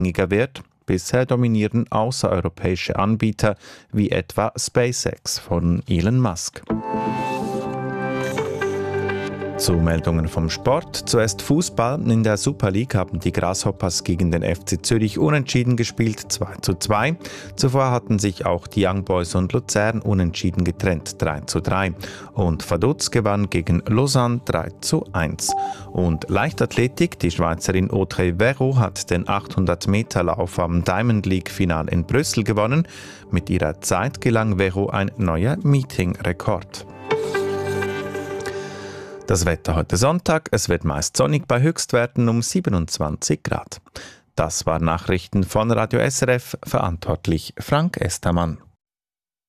unabhängiger wird. Bisher dominieren außereuropäische Anbieter wie etwa SpaceX von Elon Musk. Zu Meldungen vom Sport. Zuerst Fußball. In der Super League haben die Grasshoppers gegen den FC Zürich unentschieden gespielt, 2:2. Zuvor hatten sich auch die Young Boys und Luzern unentschieden getrennt, 3:3. Und Vaduz gewann gegen Lausanne 3:1. Und Leichtathletik. Die Schweizerin Audrey Verreau hat den 800-Meter-Lauf am Diamond League-Final in Brüssel gewonnen. Mit ihrer Zeit gelang Verreau ein neuer Meeting-Rekord. Das Wetter heute Sonntag, es wird meist sonnig bei Höchstwerten um 27 Grad. Das waren Nachrichten von Radio SRF, verantwortlich Frank Estermann.